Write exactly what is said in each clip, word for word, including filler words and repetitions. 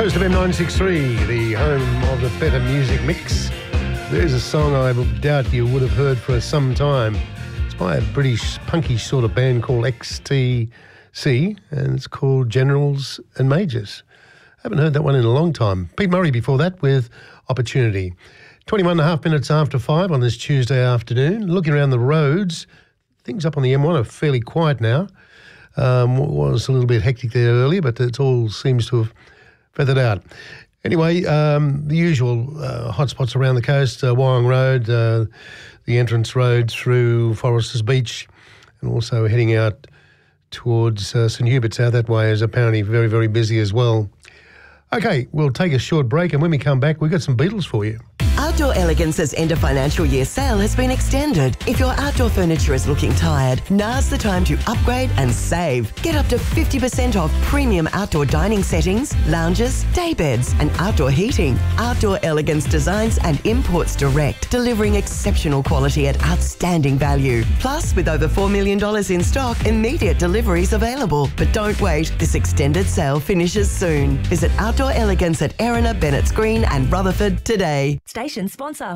Coast F M nine sixty-three, the home of the Better Music Mix. There's a song I doubt you would have heard for some time. It's by a British punky sort of band called X T C, and it's called Generals and Majors. Haven't heard that one in a long time. Pete Murray before that with Opportunity. twenty-one and a half minutes after five on this Tuesday afternoon. Looking around the roads, things up on the M one are fairly quiet now. Um, was a little bit hectic there earlier, but it all seems to have feathered out. Anyway, um, the usual uh, hotspots around the coast, uh, Wyong Road, uh, the entrance road through Foresters Beach, and also heading out towards uh, St Hubert's out that way is apparently very, very busy as well. Okay, we'll take a short break, and when we come back, we've got some Beatles for you. Outdoor Elegance's end of financial year sale has been extended. If your outdoor furniture is looking tired, now's the time to upgrade and save. Get up to fifty percent off premium outdoor dining settings, lounges, day beds and outdoor heating. Outdoor Elegance designs and imports direct, delivering exceptional quality at outstanding value. Plus, with over four million dollars in stock, immediate deliveries available. But don't wait, this extended sale finishes soon. Visit Outdoor Elegance at Erina, Bennetts Green and Rutherford today. Station sponsor.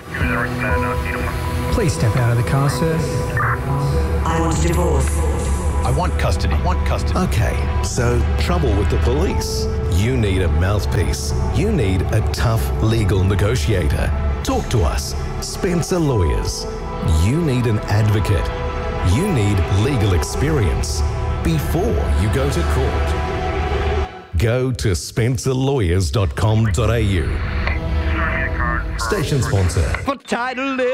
Please step out of the car, sir. I want a divorce. I want custody. I want custody. Okay, so trouble with the police. You need a mouthpiece. You need a tough legal negotiator. Talk to us. Spencer Lawyers. You need an advocate. You need legal experience before you go to court. Go to spencer lawyers dot com dot a u. Station sponsor. For title